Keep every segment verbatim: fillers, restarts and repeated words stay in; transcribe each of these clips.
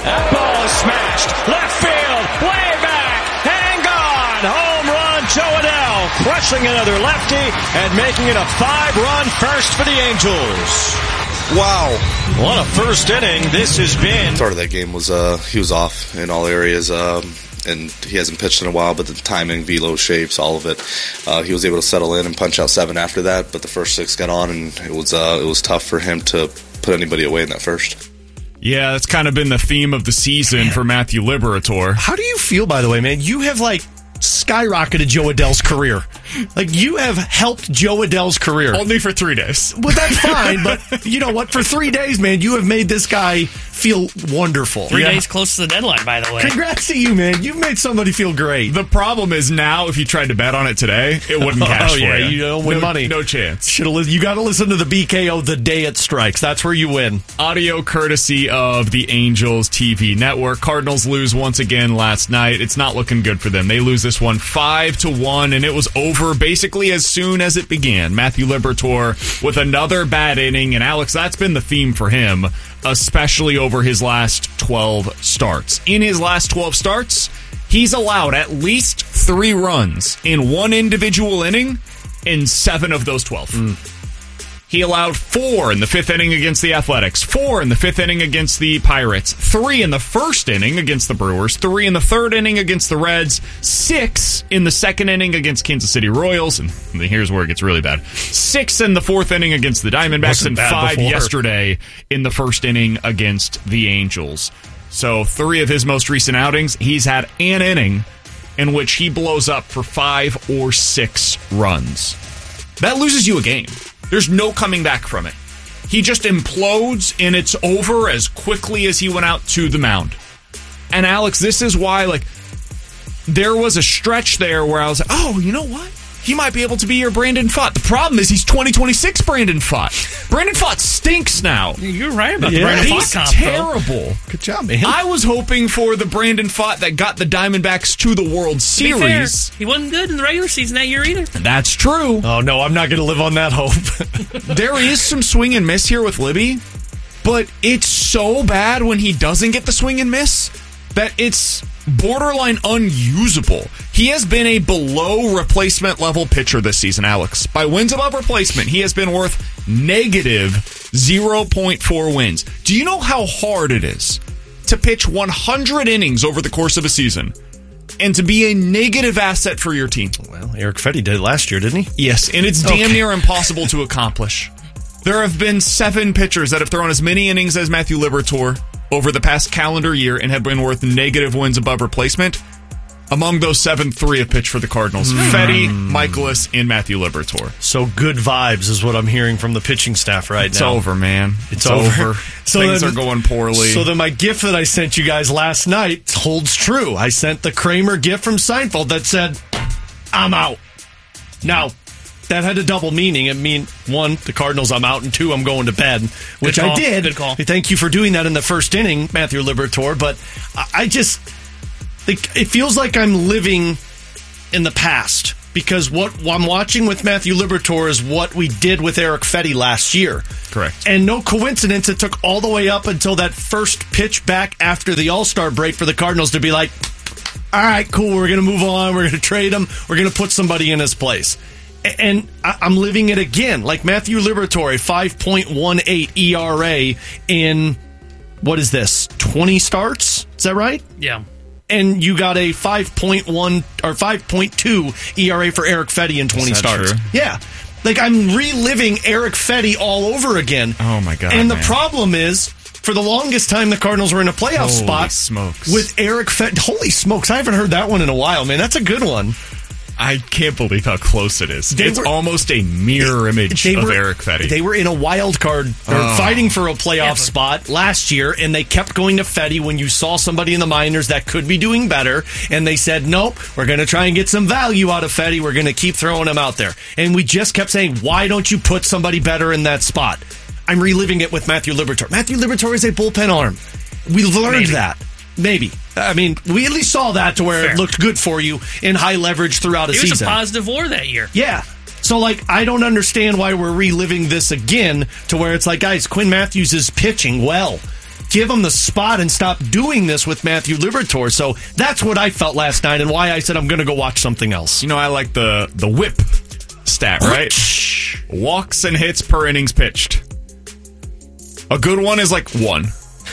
That ball is smashed. Left field. Way back. Hang on. Home run. Jo Adell crushing another lefty and making it a five-run first for the Angels. Wow. What a first inning this has been. Start of that game was uh, he was off in all areas. Um, and he hasn't pitched in a while, but the timing, velo, shapes, all of it. Uh, he was able to settle in and punch out seven after that, but the first six got on, and it was uh, it was tough for him to put anybody away in that first. Yeah, that's kind of been the theme of the season for Matthew Liberatore. How do you feel, by the way, man? You have, like, skyrocketed Jo Adell's career. Like, you have helped Jo Adell's career. Only for three days. Well, that's fine, but you know what? For three days, man, you have made this guy feel wonderful. Three yeah. days close to the deadline, by the way. Congrats to you, man. You've made somebody feel great. The problem is now, if you tried to bet on it today, it wouldn't cash oh, for yeah, you. You don't win no, money. No chance. Should've li- you got to listen to the B K O the day it strikes. That's where you win. Audio courtesy of the Angels T V network. Cardinals lose once again last night. It's not looking good for them. They lose this one five to one, and it was over basically as soon as it began. Matthew Liberatore with another bad inning, and Alex, that's been the theme for him, especially over his last twelve starts. In his last twelve starts, he's allowed at least three runs in one individual inning in seven of those twelve. Mm. He allowed four in the fifth inning against the Athletics, four in the fifth inning against the Pirates, three in the first inning against the Brewers, three in the third inning against the Reds, six in the second inning against Kansas City Royals, and here's where it gets really bad, six in the fourth inning against the Diamondbacks, and five before. yesterday in the first inning against the Angels. So three of his most recent outings, he's had an inning in which he blows up for five or six runs. That loses you a game. There's no coming back from it. He just implodes, and it's over as quickly as he went out to the mound. And Alex, this is why, like, there was a stretch there where I was like, oh, you know what? He might be able to be your Brandon Pfaadt. The problem is he's twenty twenty-six Brandon Pfaadt. Brandon Pfaadt stinks now. You're right about yeah, the Brandon he's Pfaadt comp, terrible. Though. Good job, man. I was hoping for the Brandon Pfaadt that got the Diamondbacks to the World Series. To be fair, he wasn't good in the regular season that year either. That's true. Oh, no, I'm not going to live on that hope. There is some swing and miss here with Libby, but it's so bad when he doesn't get the swing and miss that it's borderline unusable. He has been a below replacement level pitcher this season, Alex. By wins above replacement, he has been worth negative zero point four wins. Do you know how hard it is to pitch one hundred innings over the course of a season and to be a negative asset for your team? Well, Eric Fetty did it last year, didn't he? Yes, and it's Okay. damn near impossible to accomplish. There have been seven pitchers that have thrown as many innings as Matthew Liberatore over the past calendar year and have been worth negative wins above replacement. Among those seven, three have pitched for the Cardinals. Mm. Fetty, Michaelis, and Matthew Liberatore. So good vibes is what I'm hearing from the pitching staff right it's now. It's over, man. It's, it's over. over. So Things then, are going poorly. So then my gift that I sent you guys last night holds true. I sent the Kramer gift from Seinfeld that said, I'm out. Now, that had a double meaning. It mean one, the Cardinals, I'm out, and two, I'm going to bed, which I did. Good call. Thank you for doing that in the first inning, Matthew Liberatore. But I just, it feels like I'm living in the past because what I'm watching with Matthew Liberatore is what we did with Eric Fetty last year. Correct. And no coincidence, it took all the way up until that first pitch back after the All-Star break for the Cardinals to be like, all right, cool, we're going to move on, we're going to trade him, we're going to put somebody in his place. And I'm living it again. Like Matthew Liberatore, five point one eight E R A in, what is this, twenty starts? Is that right? Yeah. And you got a five point one or five point two E R A for Eric Fetty in twenty Is that starts. True? Yeah. Like I'm reliving Eric Fetty all over again. Oh, my God. And the man. problem is, for the longest time, the Cardinals were in a playoff Holy spot smokes. with Eric Fetty. Holy smokes. I haven't heard that one in a while, man. That's a good one. I can't believe how close it is. They it's were, almost a mirror image they of were, Eric Fetty. They were in a wild card, or oh. fighting for a playoff yeah, but, spot last year, and they kept going to Fetty when you saw somebody in the minors that could be doing better, and they said, nope, we're going to try and get some value out of Fetty. We're going to keep throwing him out there. And we just kept saying, why don't you put somebody better in that spot? I'm reliving it with Matthew Liberatore. Matthew Liberatore is a bullpen arm. We learned Maybe. that. Maybe. I mean, we at least saw that to where Fair. it looked good for you in high leverage throughout a he season. He was a positive war that year. Yeah. So, like, I don't understand why we're reliving this again to where it's like, guys, Quinn Matthews is pitching well. give him the spot and stop doing this with Matthew Liberatore. So that's what I felt last night and why I said I'm going to go watch something else. You know, I like the, the whip stat, right? Walks and hits per innings pitched. A good one is like one.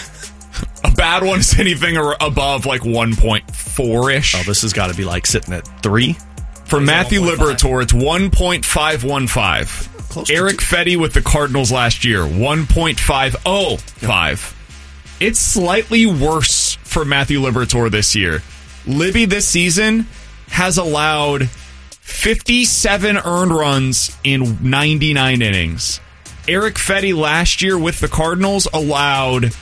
A bad one is anything or above like one point four-ish. Oh, this has got to be like sitting at three. For Matthew Liberatore, it's one point five one five. Close to Eric two. Fetty with the Cardinals last year, one point five oh five. It's slightly worse for Matthew Liberatore this year. Libby this season has allowed fifty-seven earned runs in ninety-nine innings. Eric Fetty last year with the Cardinals allowed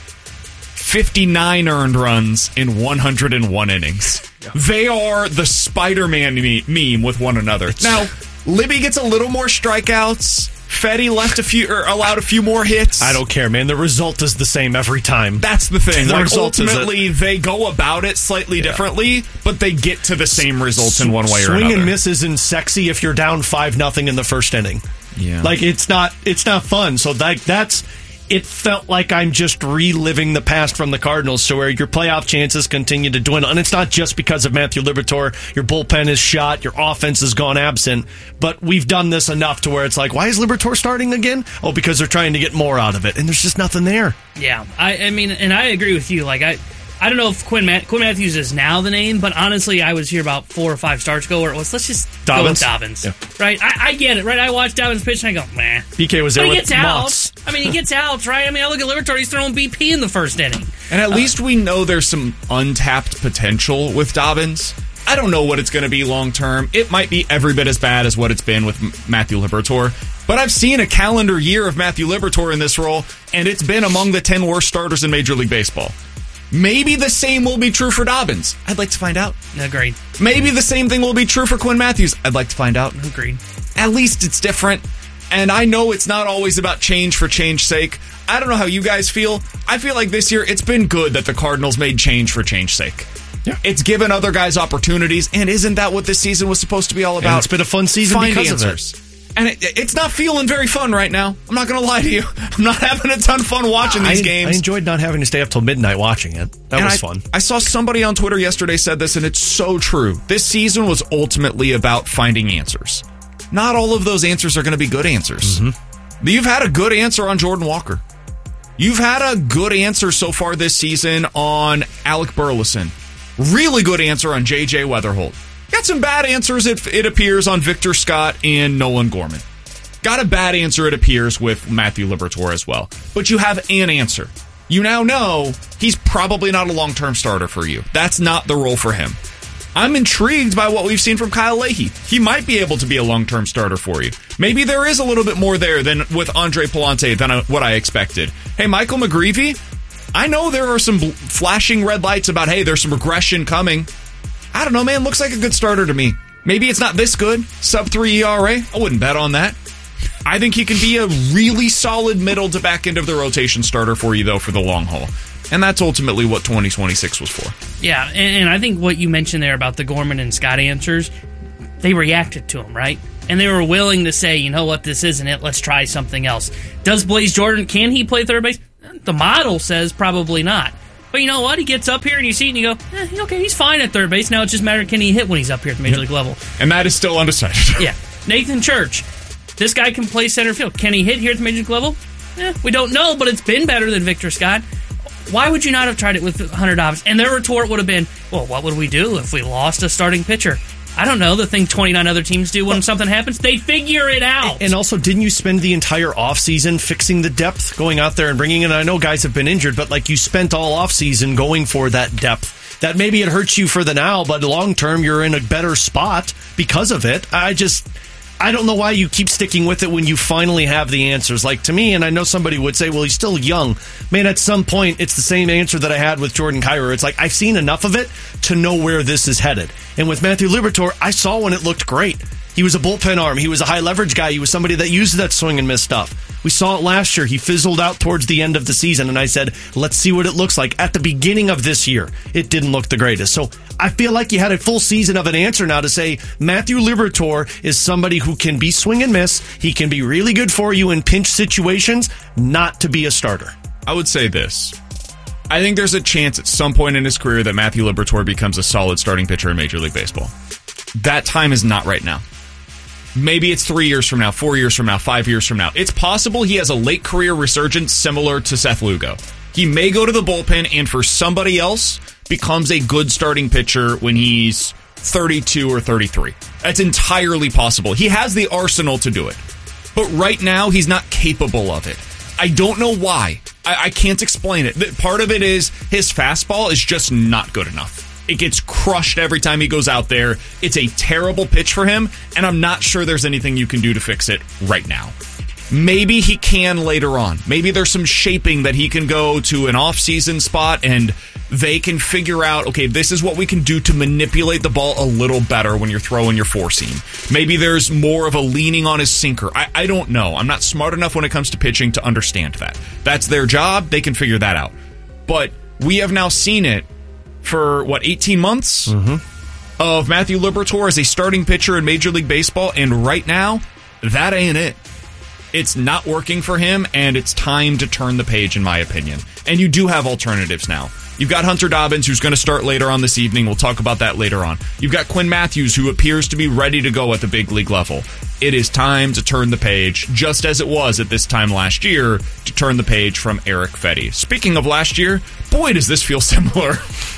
fifty-nine earned runs in one hundred one innings. Yeah. They are the Spider-Man me- meme with one another. Now, Libby gets a little more strikeouts. Fetty left a few, or allowed a few more hits. I don't care, man. The result is the same every time. That's the thing. The Like, result is ultimately, they go about it slightly yeah. differently, but they get to the same results in one way or Swing another. Swing and miss isn't sexy if you're down five nothing in the first inning. Yeah, like it's not. It's not fun. So like that's. It felt like I'm just reliving the past from the Cardinals, so where your playoff chances continue to dwindle. And it's not just because of Matthew Liberatore. Your bullpen is shot. Your offense has gone absent. But we've done this enough to where it's like, why is Liberatore starting again? Oh, because they're trying to get more out of it. And there's just nothing there. Yeah, I, I mean, and I agree with you. Like, I I don't know if Quinn, Ma- Quinn Matthews is now the name, but honestly, I was here about four or five starts ago where it was, let's just go with Dobbins. Yeah. Right? I, I get it, right? I watch Dobbins pitch and I go, meh. B K was there but with he gets Moss. out. I mean, he gets out, right? I mean, I look at Liberatore, he's throwing B P in the first inning. And at uh, least we know there's some untapped potential with Dobbins. I don't know what it's going to be long term. It might be every bit as bad as what it's been with M- Matthew Liberatore. But I've seen a calendar year of Matthew Liberatore in this role, and it's been among the ten worst starters in Major League Baseball. Maybe the same will be true for Dobbins. I'd like to find out. Agreed. Maybe the same thing will be true for Quinn Matthews. I'd like to find out. Agreed. At least it's different. And I know it's not always about change for change's sake. I don't know how you guys feel. I feel like this year it's been good that the Cardinals made change for change's sake. Yeah. It's given other guys opportunities, and isn't that what this season was supposed to be all about? And it's been a fun season Find because answers. of it. And it, it's not feeling very fun right now. I'm not going to lie to you. I'm not having a ton of fun watching these I, games. I enjoyed not having to stay up till midnight watching it. That and was I, fun. I saw somebody on Twitter yesterday said this, and it's so true. This season was ultimately about finding answers. Not all of those answers are going to be good answers. Mm-hmm. You've had a good answer on Jordan Walker. You've had a good answer so far this season on Alec Burleson. Really good answer on J J Weatherholt. Got some bad answers, it, it appears, on Victor Scott and Nolan Gorman. Got a bad answer, it appears, with Matthew Liberatore as well. But you have an answer. You now know he's probably not a long-term starter for you. That's not the role for him. I'm intrigued by what we've seen from Kyle Leahy. He might be able to be a long-term starter for you. Maybe there is a little bit more there than with Andre Palante than what I expected. Hey, Michael McGreevy, I know there are some flashing red lights about, hey, there's some regression coming. I don't know, man. Looks like a good starter to me. Maybe it's not this good. Sub three E R A. I wouldn't bet on that. I think he can be a really solid middle to back end of the rotation starter for you, though, for the long haul. And that's ultimately what twenty twenty-six was for. Yeah, and, and I think what you mentioned there about the Gorman and Scott answers, they reacted to him, right? And they were willing to say, you know what, this isn't it. Let's try something else. Does Blaze Jordan, can he play third base? The model says probably not. But you know what? He gets up here and you see it and you go, eh, okay, he's fine at third base. Now it's just a matter of can he hit when he's up here at the Major League level. And that is still undecided. Yeah. Nathan Church. This guy can play center field. Can he hit here at the Major League level? Eh, we don't know, but it's been better than Victor Scott. Why would you not have tried it with Hunter Dobbins? And their retort would have been, well, what would we do if we lost a starting pitcher? I don't know, the thing twenty-nine other teams do when something happens. They figure it out. And also, didn't you spend the entire offseason fixing the depth, going out there and bringing in, I know guys have been injured, but like you spent all offseason going for that depth. That maybe it hurts you for the now, but long term, you're in a better spot because of it. I just... I don't know why you keep sticking with it when you finally have the answers. Like, to me, and I know somebody would say, well, he's still young. Man, at some point, it's the same answer that I had with Jordan Kyrou. It's like, I've seen enough of it to know where this is headed. And with Matthew Liberatore, I saw when it looked great. He was a bullpen arm. He was a high-leverage guy. He was somebody that used that swing and miss stuff. We saw it last year. He fizzled out towards the end of the season, and I said, let's see what it looks like. At the beginning of this year, it didn't look the greatest. So I feel like you had a full season of an answer now to say Matthew Liberatore is somebody who can be swing and miss. He can be really good for you in pinch situations, not to be a starter. I would say this. I think there's a chance at some point in his career that Matthew Liberatore becomes a solid starting pitcher in Major League Baseball. That time is not right now. Maybe it's three years from now, four years from now, five years from now. It's possible he has a late career resurgence similar to Seth Lugo. He may go to the bullpen and for somebody else becomes a good starting pitcher when he's thirty-two or thirty-three. That's entirely possible. He has the arsenal to do it. But right now, he's not capable of it. I don't know why. I, I can't explain it. Part of it is his fastball is just not good enough. It gets crushed every time he goes out there. It's a terrible pitch for him, and I'm not sure there's anything you can do to fix it right now. Maybe he can later on. Maybe there's some shaping that he can go to an off-season spot and they can figure out, okay, this is what we can do to manipulate the ball a little better when you're throwing your four seam. Maybe there's more of a leaning on his sinker. I, I don't know. I'm not smart enough when it comes to pitching to understand that. That's their job. They can figure that out. But we have now seen it for, what, eighteen months mm-hmm. of Matthew Liberatore as a starting pitcher in Major League Baseball, and right now, that ain't it. It's not working for him, and it's time to turn the page, in my opinion. And you do have alternatives now. You've got Hunter Dobbins, who's going to start later on this evening. We'll talk about that later on. You've got Quinn Matthews, who appears to be ready to go at the big league level. It is time to turn the page, just as it was at this time last year, to turn the page from Erick Fedde. Speaking of last year, boy, does this feel similar.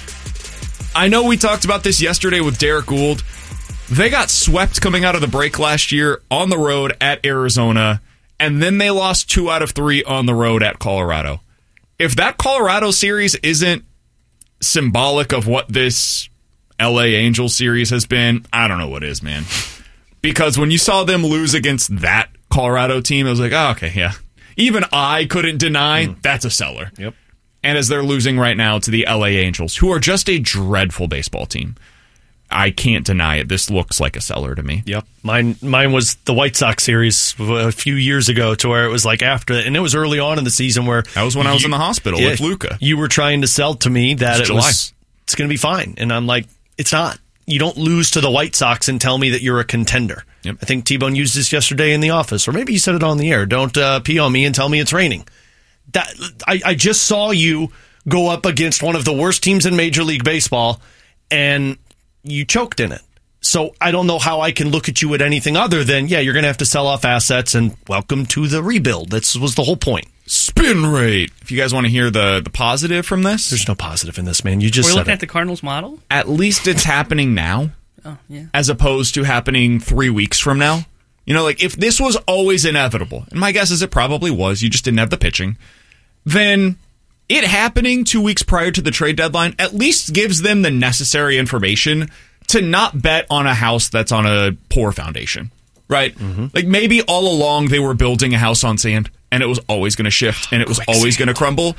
I know we talked about this yesterday with Derek Gould. They got swept coming out of the break last year on the road at Arizona, and then they lost two out of three on the road at Colorado. If that Colorado series isn't symbolic of what this L A Angels series has been, I don't know what is, man. Because when you saw them lose against that Colorado team, I was like, oh, okay, yeah. Even I couldn't deny mm. that's a seller. Yep. And as they're losing right now to the L A Angels, who are just a dreadful baseball team, I can't deny it. This looks like a seller to me. Yep. Mine mine was the White Sox series a few years ago to where it was like after, and it was early on in the season where... That was when you, I was in the hospital yeah, with Luka. You were trying to sell to me that it's it July. was it's going to be fine. And I'm like, it's not. You don't lose to the White Sox and tell me that you're a contender. Yep. I think T-Bone used this yesterday in the office, or maybe you said it on the air. Don't uh, pee on me and tell me it's raining. That I, I just saw you go up against one of the worst teams in Major League Baseball, and you choked in it. So I don't know how I can look at you at anything other than, yeah, you're going to have to sell off assets and welcome to the rebuild. That was the whole point. Spin rate. If you guys want to hear the, the positive from this. There's no positive in this, man. You just We're said looking it. at the Cardinals model? At least it's happening now. Oh, yeah. As opposed to happening three weeks from now. You know, like if this was always inevitable, and my guess is it probably was, you just didn't have the pitching, then it happening two weeks prior to the trade deadline at least gives them the necessary information to not bet on a house that's on a poor foundation, right? Mm-hmm. Like maybe all along they were building a house on sand and it was always going to shift and it was always going to crumble.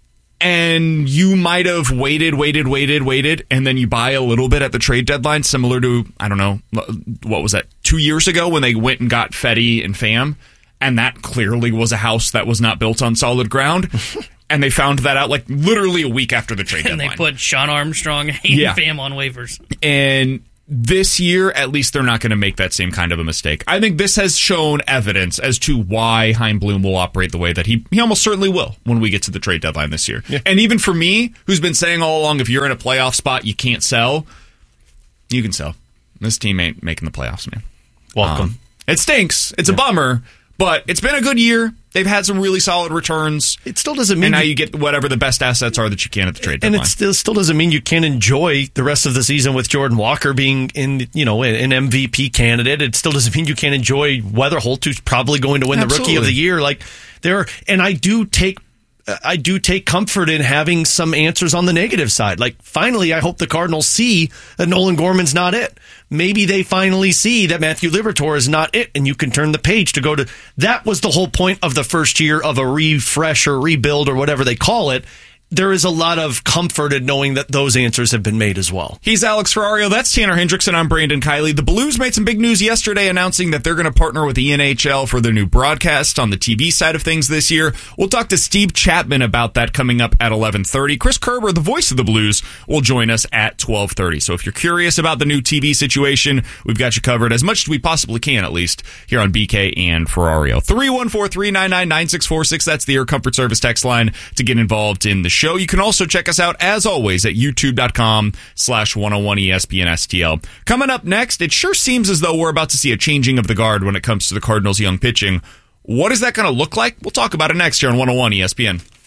And you might have waited, waited, waited, waited, and then you buy a little bit at the trade deadline, similar to, I don't know, what was that, two years ago when they went and got Fedde and Pham, and that clearly was a house that was not built on solid ground. And they found that out like literally a week after the trade and deadline. And they put Sean Armstrong and yeah. Pham on waivers. And this year, at least they're not going to make that same kind of a mistake. I think this has shown evidence as to why Chaim Bloom will operate the way that he, he almost certainly will when we get to the trade deadline this year. Yeah. And even for me, who's been saying all along, if you're in a playoff spot, you can't sell, you can sell. This team ain't making the playoffs, man. Welcome. Um, it stinks. It's yeah. a bummer. But it's been a good year. They've had some really solid returns. It still doesn't mean... And now you get whatever the best assets are that you can at the trade deadline. And it still, still doesn't mean you can't enjoy the rest of the season with Jordan Walker being in, you know, an M V P candidate. It still doesn't mean you can't enjoy Weatherholt, who's probably going to win Absolutely. the Rookie of the Year. Like there, and I do take... I do take comfort in having some answers on the negative side. Like, finally, I hope the Cardinals see that Nolan Gorman's not it. Maybe they finally see that Matthew Liberatore is not it, and you can turn the page to go to... That was the whole point of the first year of a refresh or rebuild or whatever they call it. There is a lot of comfort in knowing that those answers have been made as well. He's Alex Ferrario. That's Tanner Hendrickson. I'm Brandon Kiley. The Blues made some big news yesterday announcing that they're going to partner with the N H L for their new broadcast on the T V side of things this year. We'll talk to Steve Chapman about that coming up at eleven thirty. Chris Kerber, the voice of the Blues, will join us at twelve thirty. So if you're curious about the new T V situation, we've got you covered as much as we possibly can, at least, here on B K and Ferrario. three one four, three nine nine, nine six four six. That's the Air Comfort Service text line to get involved in the show. show. You can also check us out, as always, at youtube.com slash 101 ESPN STL. Coming up next, it sure seems as though we're about to see a changing of the guard when it comes to the Cardinals' young pitching. What is that going to look like? We'll talk about it next here on one oh one E S P N.